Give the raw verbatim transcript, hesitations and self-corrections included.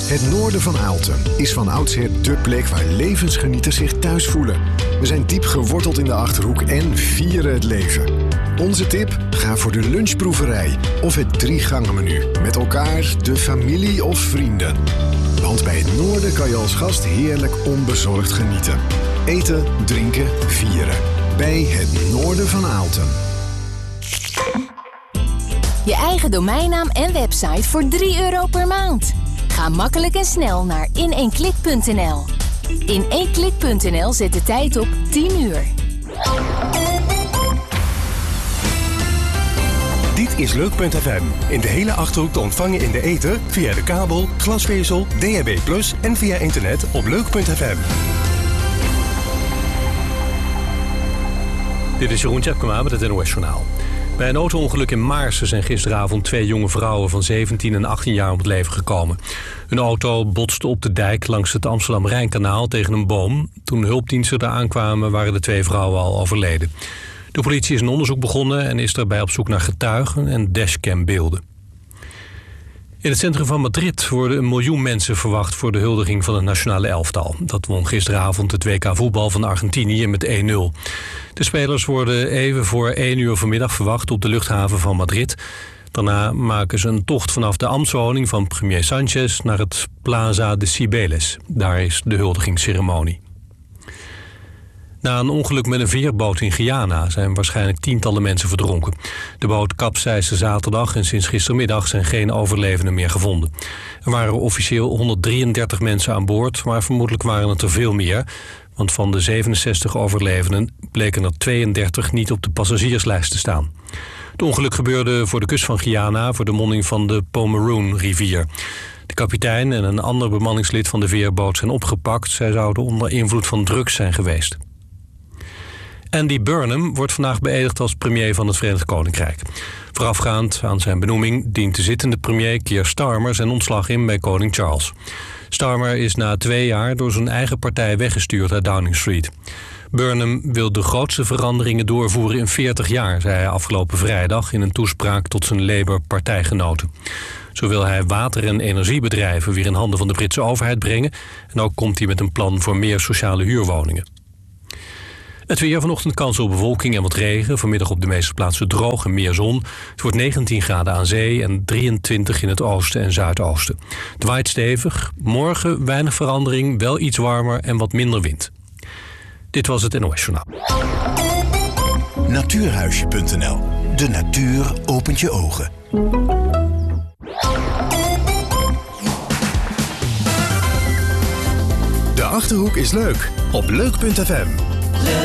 Het noorden van Aalten is van oudsher dé plek waar levensgenieters zich thuis voelen. We zijn diep geworteld in de Achterhoek en vieren het leven. Onze tip? Ga voor de lunchproeverij of het drie gangen menu. Met elkaar, de familie of vrienden. Want bij het noorden kan je als gast heerlijk onbezorgd genieten. Eten, drinken, vieren. Bij het noorden van Aalten. Je eigen domeinnaam en website voor drie euro per maand. Ga makkelijk en snel naar in één klik punt n l. in één klik punt n l zet de tijd op tien uur. Dit is Leuk punt f m. In de hele Achterhoek te ontvangen in de ether, via de kabel, glasvezel, D A B plus en via internet op Leuk punt f m. Dit is Jeroen Tjepkema met het N O S-journaal. Bij een auto-ongeluk in Maarsen zijn gisteravond twee jonge vrouwen van zeventien en achttien jaar om het leven gekomen. Hun auto botste op de dijk langs het Amsterdam-Rijnkanaal tegen een boom. Toen hulpdiensten daar aankwamen waren de twee vrouwen al overleden. De politie is een onderzoek begonnen en is daarbij op zoek naar getuigen en dashcambeelden. In het centrum van Madrid worden een miljoen mensen verwacht voor de huldiging van het nationale elftal. Dat won gisteravond het W K voetbal van Argentinië met één nul. De spelers worden even voor één uur vanmiddag verwacht op de luchthaven van Madrid. Daarna maken ze een tocht vanaf de ambtswoning van premier Sánchez naar het Plaza de Cibeles. Daar is de huldigingsceremonie. Na een ongeluk met een veerboot in Guyana zijn waarschijnlijk tientallen mensen verdronken. De boot kapseisde zaterdag en sinds gistermiddag zijn geen overlevenden meer gevonden. Er waren officieel honderddrieëndertig mensen aan boord, maar vermoedelijk waren het er veel meer. Want van de zevenenzestig overlevenden bleken er tweeëndertig niet op de passagierslijst te staan. Het ongeluk gebeurde voor de kust van Guyana, voor de monding van de Pomeroon-rivier. De kapitein en een ander bemanningslid van de veerboot zijn opgepakt. Zij zouden onder invloed van drugs zijn geweest. Andy Burnham wordt vandaag beëdigd als premier van het Verenigd Koninkrijk. Voorafgaand aan zijn benoeming dient de zittende premier Keir Starmer zijn ontslag in bij koning Charles. Starmer is na twee jaar door zijn eigen partij weggestuurd uit Downing Street. Burnham wil de grootste veranderingen doorvoeren in veertig jaar, zei hij afgelopen vrijdag in een toespraak tot zijn Labour-partijgenoten. Zo wil hij water- en energiebedrijven weer in handen van de Britse overheid brengen. En ook komt hij met een plan voor meer sociale huurwoningen. Het weer, vanochtend kans op bewolking en wat regen. Vanmiddag op de meeste plaatsen droog en meer zon. Het wordt negentien graden aan zee en drieëntwintig in het oosten en zuidoosten. Het waait stevig. Morgen weinig verandering, wel iets warmer en wat minder wind. Dit was het N O S-journaal. Natuurhuisje punt n l. De natuur opent je ogen. De Achterhoek is leuk op Leuk punt f m.